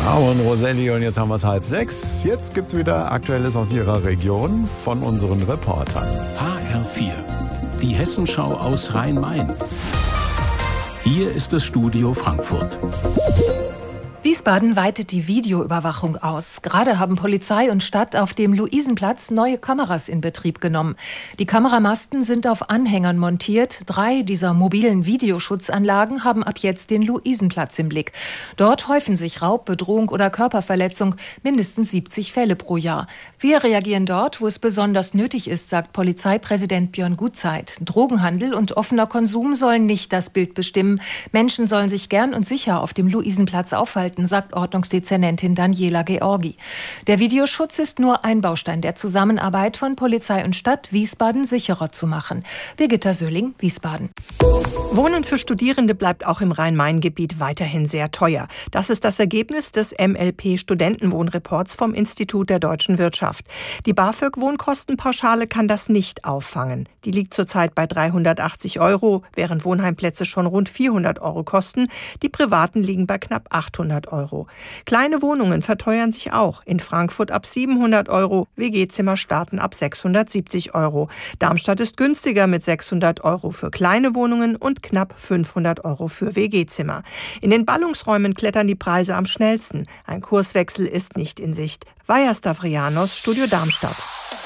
Und Roselli, und jetzt haben wir es 5:30. Jetzt gibt es wieder Aktuelles aus Ihrer Region von unseren Reportern. HR4, die Hessenschau aus Rhein-Main. Hier ist das Studio Frankfurt. Wiesbaden weitet die Videoüberwachung aus. Gerade haben Polizei und Stadt auf dem Luisenplatz neue Kameras in Betrieb genommen. Die Kameramasten sind auf Anhängern montiert. 3 dieser mobilen Videoschutzanlagen haben ab jetzt den Luisenplatz im Blick. Dort häufen sich Raub, Bedrohung oder Körperverletzung, mindestens 70 Fälle pro Jahr. Wir reagieren dort, wo es besonders nötig ist, sagt Polizeipräsident Björn Gutzeit. Drogenhandel und offener Konsum sollen nicht das Bild bestimmen. Menschen sollen sich gern und sicher auf dem Luisenplatz aufhalten, sagt Ordnungsdezernentin Daniela Georgi. Der Videoschutz ist nur ein Baustein der Zusammenarbeit von Polizei und Stadt, Wiesbaden sicherer zu machen. Birgitta Söhling, Wiesbaden. Wohnen für Studierende bleibt auch im Rhein-Main-Gebiet weiterhin sehr teuer. Das ist das Ergebnis des MLP-Studentenwohnreports vom Institut der deutschen Wirtschaft. Die BAföG-Wohnkostenpauschale kann das nicht auffangen. Die liegt zurzeit bei 380 €, während Wohnheimplätze schon rund 400 € kosten. Die privaten liegen bei knapp 800 €. Kleine Wohnungen verteuern sich auch. In Frankfurt ab 700 €, WG-Zimmer starten ab 670 €. Darmstadt ist günstiger mit 600 € für kleine Wohnungen und knapp 500 € für WG-Zimmer. In den Ballungsräumen klettern die Preise am schnellsten. Ein Kurswechsel ist nicht in Sicht. Vaja Stavrianos, Studio Darmstadt.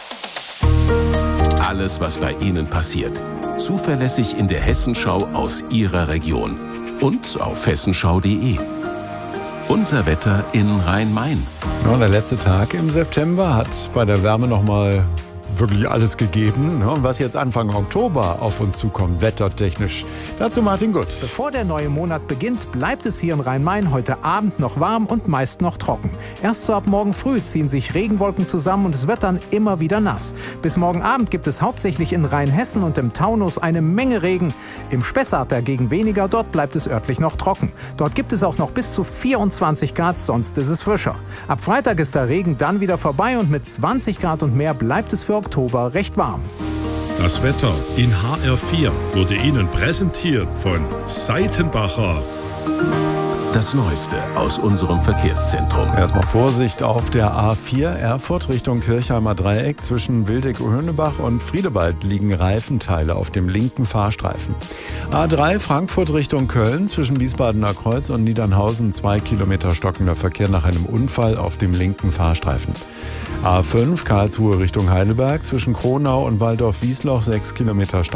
Alles, was bei Ihnen passiert. Zuverlässig in der Hessenschau aus Ihrer Region. Und auf hessenschau.de. Unser Wetter in Rhein-Main. Ja, der letzte Tag im September hat bei der Wärme nochmal wirklich alles gegeben. Und was jetzt Anfang Oktober auf uns zukommt, wettertechnisch. Dazu Martin Gutt. Bevor der neue Monat beginnt, bleibt es hier in Rhein-Main heute Abend noch warm und meist noch trocken. Erst so ab morgen früh ziehen sich Regenwolken zusammen und es wird dann immer wieder nass. Bis morgen Abend gibt es hauptsächlich in Rheinhessen und im Taunus eine Menge Regen. Im Spessart dagegen weniger, dort bleibt es örtlich noch trocken. Dort gibt es auch noch bis zu 24 Grad, sonst ist es frischer. Ab Freitag ist der Regen dann wieder vorbei und mit 20 Grad und mehr bleibt es für Oktober recht warm. Das Wetter in HR4 wurde Ihnen präsentiert von Seitenbacher. Das Neueste aus unserem Verkehrszentrum. Erstmal Vorsicht auf der A4 Erfurt Richtung Kirchheimer Dreieck. Zwischen Wildeck-Höhnebach und Friedewald liegen Reifenteile auf dem linken Fahrstreifen. A3 Frankfurt Richtung Köln. Zwischen Wiesbadener Kreuz und Niedernhausen 2 Kilometer stockender Verkehr nach einem Unfall auf dem linken Fahrstreifen. A5 Karlsruhe Richtung Heidelberg. Zwischen Kronau und Waldorf-Wiesloch 6 Kilometer